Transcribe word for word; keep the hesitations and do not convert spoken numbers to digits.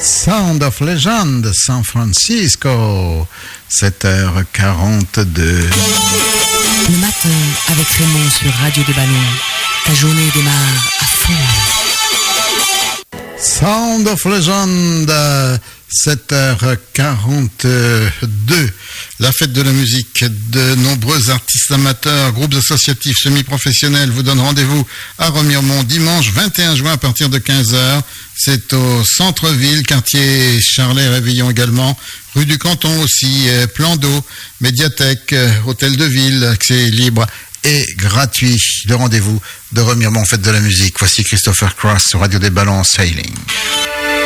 Sound of Legend, San Francisco, sept heures quarante-deux. Le matin, avec Raymond sur Radio des Ballons, ta journée démarre à fond. Sound of Legend, sept heures quarante-deux. La fête de la musique, de nombreux artistes amateurs, groupes associatifs, semi-professionnels vous donnent rendez-vous à Remiremont dimanche vingt et un juin à partir de quinze heures. C'est au centre-ville, quartier Charlet-Réveillon également, rue du Canton aussi, plan d'eau, médiathèque, hôtel de ville, accès libre et gratuit. Le rendez-vous de Remiremont, fête de la musique. Voici Christopher Cross sur Radio des Ballons Sailing.